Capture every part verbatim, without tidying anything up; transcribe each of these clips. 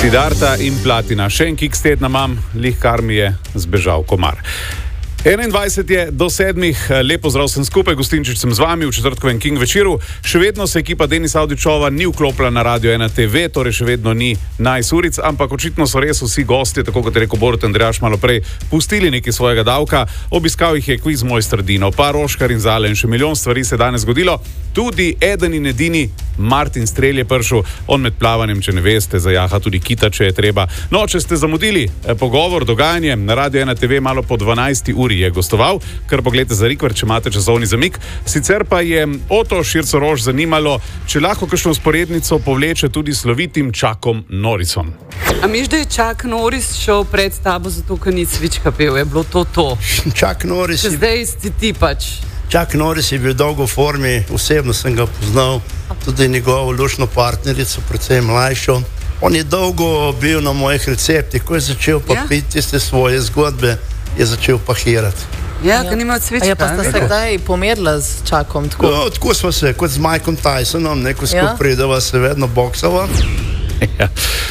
Siddharta in Platina. Še en kiks tedna imam, lih kar mi je zbežal komar. enaindvajset je do sedmih, lepo zdrav sem skupaj, Gostinčič sem z vami v četrtkovem King večeru. Še vedno se ekipa Denisa Avdićova ni vklopila na Radio ena te ve, torej še vedno ni Nice uric, ampak očitno so res vsi gostje, tako kot je rekel Borut Andrejaš malo prej, pustili nekaj svojega davka. Obiskal jih je kviz Mojster Dino, pa Roškar in Zale in še milijon stvari se je danes zgodilo. Tudi eden in edini Martin Strel je prišel, on med plavanjem, če ne veste, zajaha tudi kita, če je treba. No, če ste zamudili eh, pogovor, dogajanje na Radio ena te ve malo po dvanajsti uri je gostoval, kar pogledajte za rikver, če imate časovni zamik. Sicer pa je Oto Šircorož zanimalo, če lahko kakšno vzporednico povleče tudi slovitim Chuckom Norrisom. A miš, da je Chuck Norris šel pred tabo, zato ker ni cvička pel, je bilo to to? Chuck Norris Če je... zdaj si ti pač. Chuck Norris je bil dolgo v formi, osebno sem ga poznal, tudi njegovo lušno partnerico, predvsem mlajšo. On je dolgo bil na mojih receptih, ko je začel pa Ja? piti tiste svoje zgodbe, je začel pahirati. Ja, ker nima cvička. A ja, pa sta se kdaj pomerila z Chuckom tako? No, tako smo se, kot z Mikeom Tysonom, neko Ja? skupaj prideva se vedno boksava. Ja.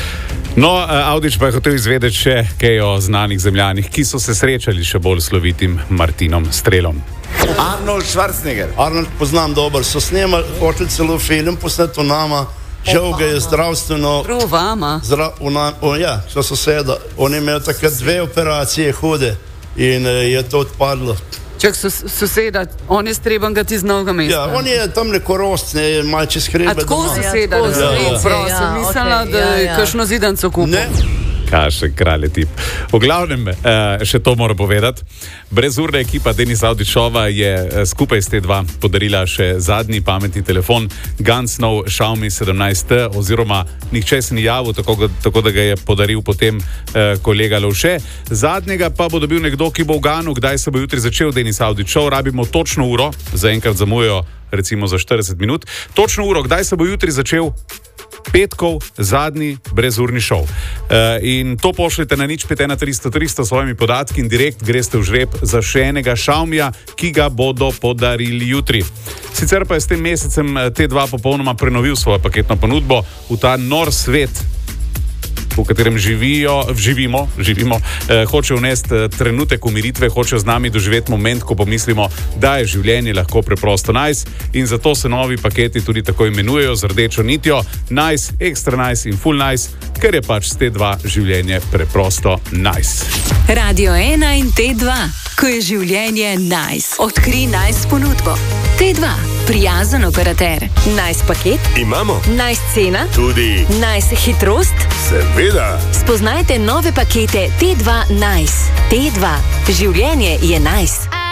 No, Avdić pa je hotel izvedeti še kaj o znanih zemljanih, ki so se srečali še bolj slovitim Martinom Strelom. Arnold Schwarzenegger. Arnold poznam dober, so snemali, hočeli celo film posneti o nama, žal ga je zdravstveno... Prav vama. Zra, ona, o, ja, so soseda. On je imel takrat dve operacije hude in eh, je to odpadlo. Čak sos, soseda, on je streban ga ti z novega mesta. Ja, on je tam neko rost, ne, malo čez hrebe. A tako doma. soseda, tako, ja, ja. prosim, Ja, mislila, okej, da ja, je ja. kakšno zidanco kupil. Ne, Kaše, kralje tip. V glavnem, eh, še to moram povedati. Brezurna ekipa Denisa Avdićova je eh, skupaj s te dva podarila še zadnji pametni telefon Gunsnov Xiaomi sedemnajst T, oziroma nihče se ni javil, tako, tako da ga je podaril potem eh, kolega Lovše. Zadnjega pa bo dobil nekdo, ki bo v Ganu, kdaj se bo jutri začel Denis Avdićov. Rabimo točno uro, zaenkrat zamujajo recimo za štirideset minut. Točno uro, kdaj se bo jutri začel petkov zadnji brezurni šov. E, in to pošljete na nič pet ena tristo tristo s svojimi podatki in direkt greste v žreb za še enega Xiaomija, ki ga bodo podarili jutri. Sicer pa je s tem mesecem T dva popolnoma prenovil svojo paketno ponudbo v ta nor svet, v katerem živijo, živimo, živimo, eh, hoče vnesti eh, trenutek umiritve, hoče z nami doživeti moment, ko pomislimo, da je življenje lahko preprosto nice, in zato se novi paketi tudi tako imenujejo z rdečo nitjo, nice, extra nice in full nice, ker je pač s T dva življenje preprosto nice. Radio ena in T dva, ko je življenje nice. Odkri nice ponudbo. T dva, prijazen operater. Nice paket, Imamo nice cena, tudi, nice hitrost. seveda, Spoznajte nove pakete T dva Nice. T dva, življenje je nice.